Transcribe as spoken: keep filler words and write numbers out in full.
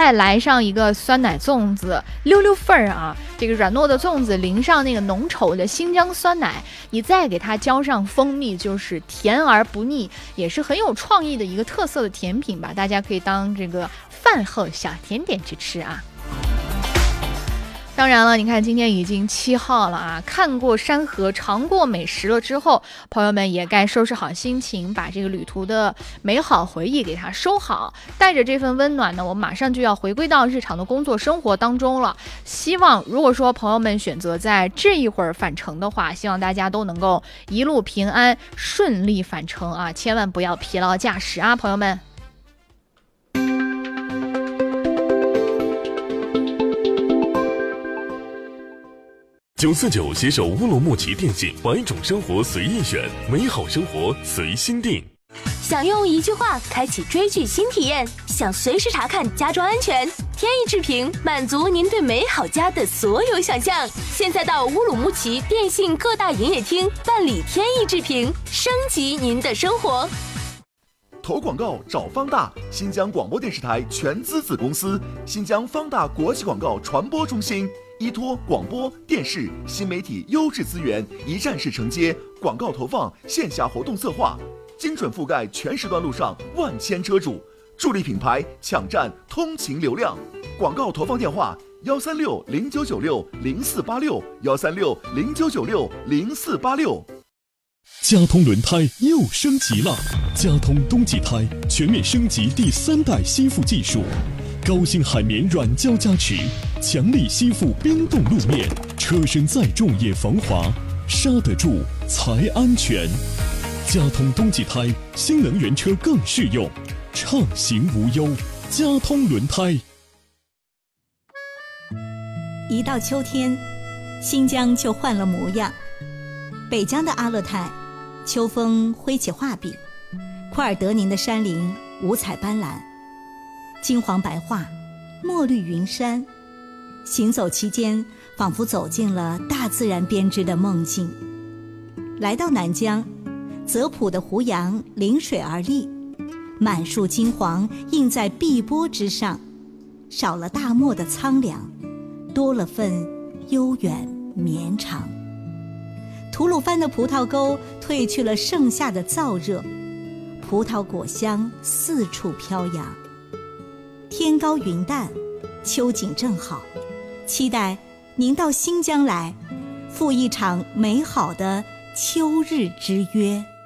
再来上一个酸奶粽子，溜溜份儿啊，这个软糯的粽子淋上那个浓稠的新疆酸奶，你再给它浇上蜂蜜，就是甜而不腻，也是很有创意的一个特色的甜品吧，大家可以当这个饭后小甜点去吃啊。当然了，你看今天已经七号了啊，看过山河尝过美食了之后，朋友们也该收拾好心情，把这个旅途的美好回忆给它收好，带着这份温暖呢，我们马上就要回归到日常的工作生活当中了。希望如果说朋友们选择在这一会儿返程的话，希望大家都能够一路平安顺利返程啊，千万不要疲劳驾驶啊，朋友们。 九四九携手乌鲁木齐电信，百种生活随意选，美好生活随心定。 想用一句话开启追剧新体验，想随时查看家装安全，天翼智屏满足您对美好家的所有想象。现在到乌鲁木齐电信各大营业厅办理天翼智屏，升级您的生活。 投广告找方大，新疆广播电视台全资子公司，新疆方大国际广告传播中心，依托广播电视新媒体优质资源，一站式承接广告投放、线下活动策划，精准覆盖全时段路上万千车主，助力品牌抢占通勤流量。广告投放电话：幺三六零九九六零四八六，幺三六零九九六零四八六。 佳通轮胎又升级了，佳通冬季胎全面升级第三代吸附技术，高性海绵软胶加持，强力吸附冰冻路面，车身再重也防滑，刹得住才安全。佳通冬季胎，新能源车更适用，畅行无忧。佳通轮胎。 一到秋天，新疆就换了模样。北疆的阿勒泰，秋风挥起画笔，库尔德宁的山林五彩斑斓，金黄白桦，墨绿云山。行走期间，仿佛走进了大自然编织的梦境。来到南疆，泽普的胡杨临水而立，满树金黄映在碧波之上，少了大漠的苍凉，多了份悠远绵长。吐鲁番的葡萄沟褪去了盛夏的燥热，葡萄果香四处飘扬。天高云淡，秋景正好，期待您到新疆来，赴一场美好的秋日之约。